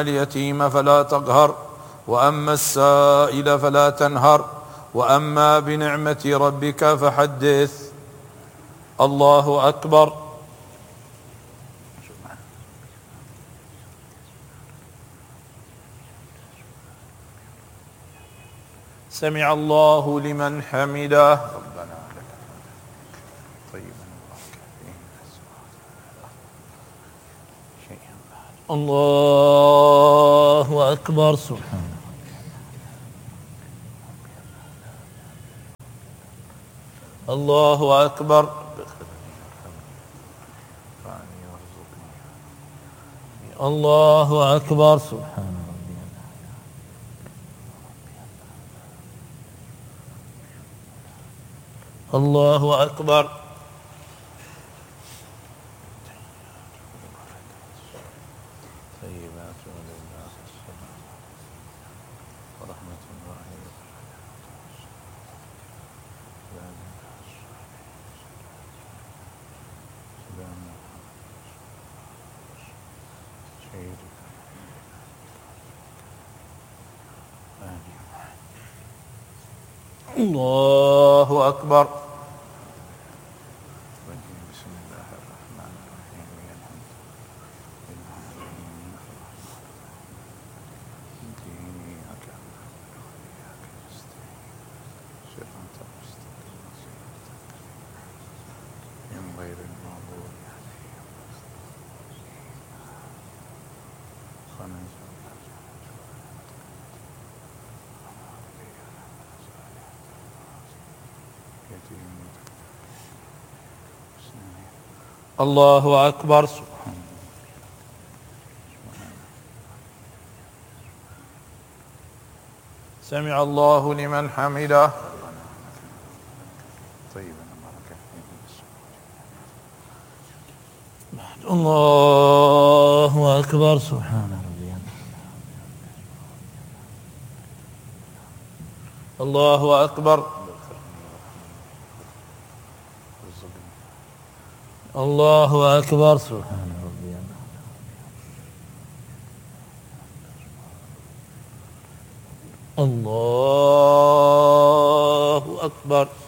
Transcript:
اليتيم فلا تقهر وأما السائل فلا تنهر وأما بنعمة ربك فحدث. الله أكبر. سمع الله لمن حمده. ربنا لك طيبا الله أكبر. سبحان الله أكبر. الله أكبر. سبحان الله أكبر. الله أكبر. بسم الله الرحمن الرحيم. الله أكبر. سمع الله لمن حمده. الله أكبر. سبحان ربي. الله أكبر. الله أكبر. سبحان ربي. الله أكبر.